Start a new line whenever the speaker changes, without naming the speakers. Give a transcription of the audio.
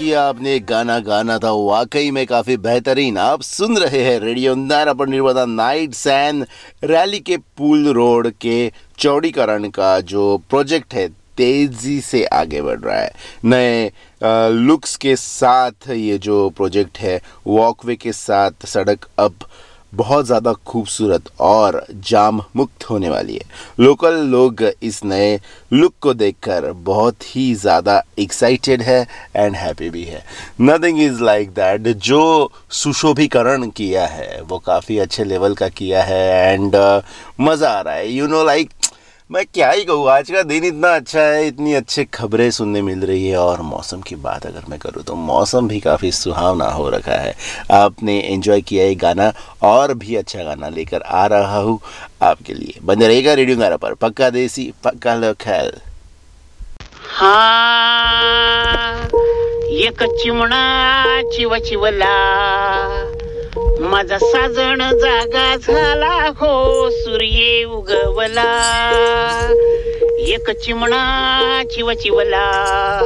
किया आपने, गाना गाना था वाकई में काफी बेहतरीन। आप सुन रहे हैं रेडियो नारा पर निर्भरता नाइट्स एंड रैली के पुल रोड के चौड़ीकरण का जो प्रोजेक्ट है तेजी से आगे बढ़ रहा है। नए लुक्स के साथ ये जो प्रोजेक्ट है, वॉकवे के साथ सड़क अब बहुत ज़्यादा खूबसूरत और जाम मुक्त होने वाली है। लोकल लोग इस नए लुक को देखकर बहुत ही ज़्यादा एक्साइटेड है एंड हैप्पी भी है। Nothing is like that. जो सुशोभीकरण किया है वो काफ़ी अच्छे लेवल का किया है एंड मज़ा आ रहा है। लाइक मैं क्या ही कहूँ, आज का दिन इतना अच्छा है, इतनी अच्छी खबरें सुनने मिल रही है। और मौसम की बात अगर मैं करूँ तो मौसम भी काफ़ी सुहावना हो रखा है। आपने एंजॉय किया ये गाना, और भी अच्छा गाना लेकर आ रहा हूँ आपके लिए। बंदे रहेगा रेडियो नारा पर, पक्का देसी पक्का लोकल।
हाँ, एक चिमणा चिव चिवला, माझा साजण जागा झाला हो, सूर्य उगवला. एक चिमणा चिव चिवला.